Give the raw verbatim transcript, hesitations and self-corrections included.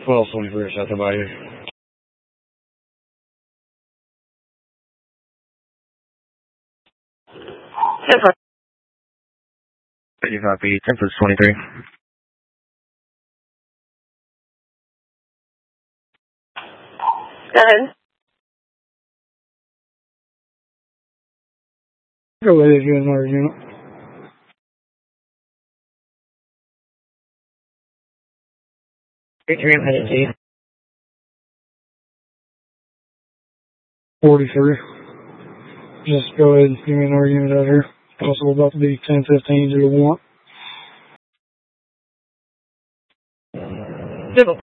twelve twenty-first out the bayou. thirty-five feet, ten foot twenty-three. Go ahead. Go ahead if you're in our unit. Three, I'm headed to you. forty-three. Just go ahead and give me another unit out here. Also about to be ten fifteen to the one. Civil.